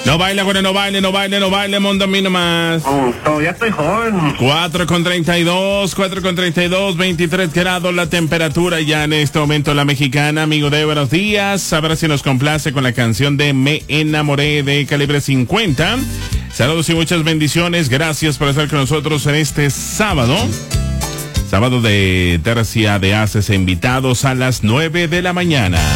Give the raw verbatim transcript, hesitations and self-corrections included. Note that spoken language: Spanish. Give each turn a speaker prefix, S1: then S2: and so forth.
S1: No baile, bueno, no baile, no baile, no baile, mundo a mí nomás.
S2: Oh, todavía estoy joven.
S1: cuatro con treinta y dos, cuatro con treinta y dos, veintitrés grados la temperatura ya en este momento. La Mexicana, amigo de buenos días. A ver si nos complace con la canción de Me Enamoré de Calibre cincuenta. Saludos y muchas bendiciones. Gracias por estar con nosotros en este sábado. Sábado de tercia de haces invitados a las nueve de la mañana.